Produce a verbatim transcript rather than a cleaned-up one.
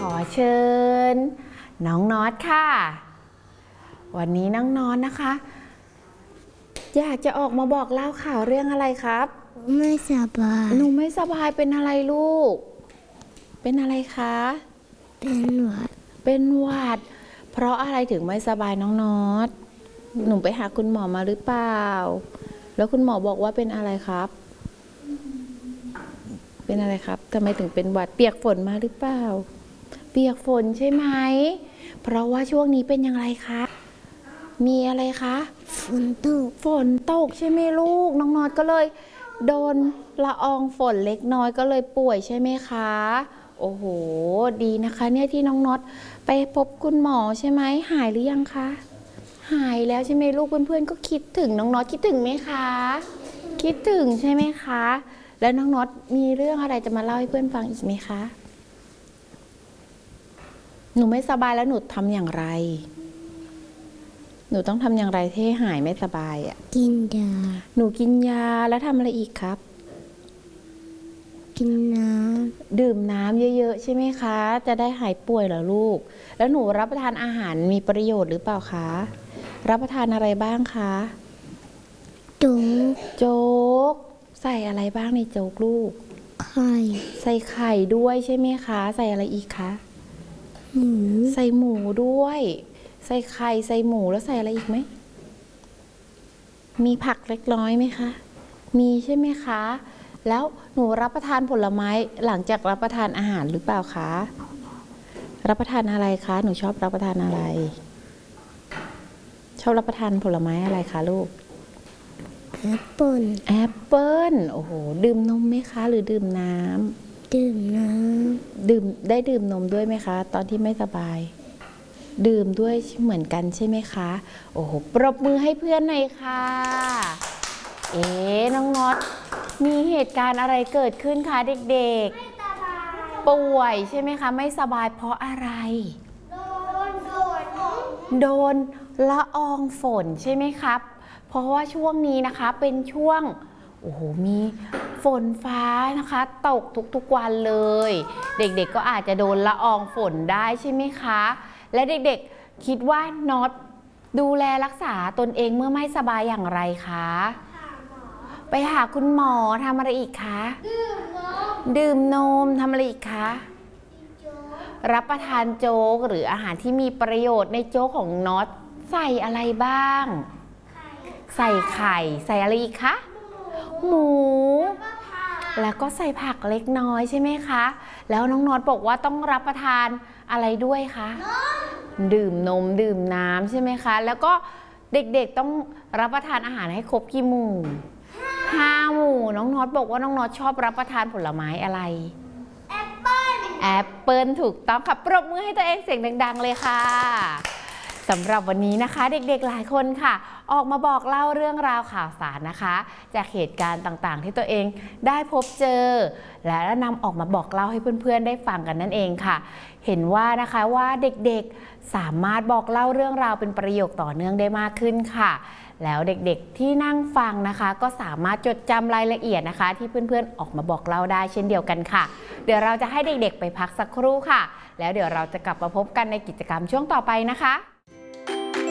อเชิญน้องน็อตค่ะวันนี้น้องน็อตนะคะอยากจะออกมาบอกเล่าข่าวเรื่องอะไรครับไม่สบายหนูไม่สบายเป็นอะไรลูกเป็นอะไรคะเป็นหวัดเป็นหวัดเพราะอะไรถึงไม่สบายน้องน็อตหนูไปหาคุณหมอมาหรือเปล่าแล้วคุณหมอบอกว่าเป็นอะไรครับเป็นอะไรครับทำไมถึงเป็นหวัดเปียกฝนมาหรือเปล่าเปียกฝนใช่ไหมเพราะว่าช่วงนี้เป็นอย่างไรคะมีอะไรคะฝนตกฝนตกใช่ไหมลูกน้องน็อตก็เลยโดนละอองฝนเล็กน้อยก็เลยป่วยใช่ไหมคะโอ้โหดีนะคะเนี่ยที่น้องน็อตไปพบคุณหมอใช่ไหมหายหรือยังคะหายแล้วใช่ไหมลูกเพื่อนๆก็คิดถึงน้องน็อตคิดถึงไหมคะคิดถึงใช่ไหมคะแล้วน้องน็อตมีเรื่องอะไรจะมาเล่าให้เพื่อนฟังอีกไหมคะหนูไม่สบายแล้วหนูทำอย่างไรหนูต้องทำอย่างไรที่หายไม่สบายอ่ะกินยาหนูกินยาแล้วทำอะไรอีกครับกินน้ำดื่มน้ำเยอะๆใช่ไหมคะจะได้หายป่วยเหรอลูกแล้วหนูรับประทานอาหารมีประโยชน์หรือเปล่าคะรับประทานอะไรบ้างคะโจ๊กโจ๊กใส่อะไรบ้างในโจ๊กลูกไข่ใส่ไข่ด้วยใช่ไหมคะใส่อะไรอีกคะหมูใส่หมูด้วยใส่ไข่ใส่หมูแล้วใส่อะไรอีกไหมมีผักเล็กน้อยไหมคะมีใช่ไหมคะแล้วหนูรับประทานผลไม้หลังจากรับประทานอาหารหรือเปล่าคะรับประทานอะไรคะหนูชอบรับประทานอะไรชอบรับประทานผลไม้อะไรคะลูกแอปเปิ้ลแอปเปิ้ลโอ้โหดื่มนมไหมคะหรือดื่มน้ำดื่มน้ำดื่มได้ดื่มนมด้วยไหมคะตอนที่ไม่สบายดื่มด้วยเหมือนกันใช่ไหมคะโอ้โหปรบมือให้เพื่อนหน่อยค่ะเอ๊น้องน็อตมีเหตุการณ์อะไรเกิดขึ้นคะเด็กๆป่วยใช่ไหมคะไม่สบายเพราะอะไรโดนฝนโดนละอองฝนใช่ไหมครับเพราะว่าช่วงนี้นะคะเป็นช่วงโอ้โหมีฝนฟ้านะคะตกทุกๆวันเลยเด็กๆก็อาจจะโดนละอองฝนได้ใช่ไหมคะและเด็กๆคิดว่าน็อตดูแลรักษาตนเองเมื่อไม่สบายอย่างไรคะไปหาคุณหมอทำอะไรอีกคะดื่มนมดื่มนมทำอะไรอีกคะรับประทานโจ๊กหรืออาหารที่มีประโยชน์ในโจ๊กของน็อตใส่อะไรบ้างใส่ไข่ใส่อะไรอีกคะหมูแล้วก็ใส่ผักเล็กน้อยใช่ไหมคะแล้วน้องน็อตบอกว่าต้องรับประทานอะไรด้วยคะดื่มนมดื่มน้ำใช่ไหมคะแล้วก็เด็กๆต้องรับประทานอาหารให้ครบกี่หมู่ห้าหมู่น้องน็อตบอกว่าน้องน็อตชอบรับประทานผลไม้อะไรแอปเปิ้ลแอปเปิ้ลถูกต้องค่ะปรบมือให้ตัวเองเสียงดังๆเลยค่ะสำหรับวันนี้นะคะเด็กๆหลายคนค่ะออกมาบอกเล่าเรื่องราวข่าวสารนะคะจากเหตุการณ์ต่างๆที่ตัวเองได้พบเจอและนำออกมาบอกเล่าให้เพื่อนๆได้ฟังกันนั่นเองค่ะเห็นว่านะคะว่าเด็กๆสามารถบอกเล่าเรื่องราวเป็นประโยคต่อเนื่องได้มากขึ้นค่ะแล้วเด็กๆที่นั่งฟังนะคะก็สามารถจดจำรายละเอียดนะคะที่เพื่อนๆออกมาบอกเล่าได้เช่นเดียวกันค่ะเดี๋ยวเราจะให้เด็กๆไปพักสักครู่ค่ะแล้วเดี๋ยวเราจะกลับมาพบกันในกิจกรรมช่วงต่อไปนะคะ